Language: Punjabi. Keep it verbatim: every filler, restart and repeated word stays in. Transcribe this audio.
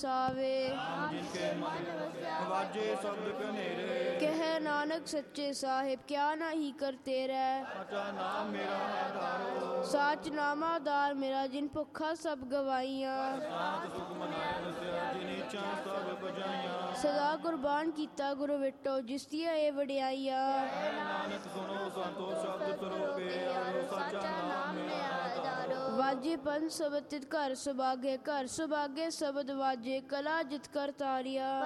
ਵਸਾਵੇ। ਜਿਨਕੇ ਮਨ ਵਾਜੇ ਸ਼ਬਦ ਕਨੇਰੇ। ਕਹਿ ਨਾਨਕ ਸੱਚੇ ਸਾਹਿਬ ਕਿਆ ਨਾਹੀ ਕਰਤੇ ਰਹਿ। ਸਾਚਾ ਨਾਮ ਮੇਰਾ ਆਧਾਰੋ। ਸਾਚ ਨਾਮਾ ਆਧਾਰ ਮੇਰਾ ਜਿਨ ਭੁੱਖਾ ਸਭ ਗਵਾਈਆਂ। ਸਾਧ ਸੁਖ ਮਨਾਇ ਵਸਿਆ ਜਿਨ ਇੱਛਾ ਸਭ ਬਜਾਈਆਂ। ਸਦਾ ਕੁਰਬਾਨ ਕੀਤਾ ਗੁਰੂ ਵਿਟੋ ਜਿਸ ਦੀਆਂ ਇਹ ਵਡਿਆਈਆਂ। ਨਾਨਕ ਸੁਣੋ ਸੰਤੋ ਸ਼ਬਦ ਸਰੂਪੇ ਆਰੋ ਸਾਚਾ ਨਾਮ ਮੇਰਾ ਆਧਾਰੋ। ਵਾਜੇ ਪੰਜ ਸ਼ਬਦ ਤਿਤ ਘਰ ਸੁਭਾਗੇ ਘਰ ਸੁਭਾਗੇ ਸ਼ਬਦ ਵਾਜੇ ਕਲਾ ਜਿਤ ਕਰ ਤਾਰਿਆ।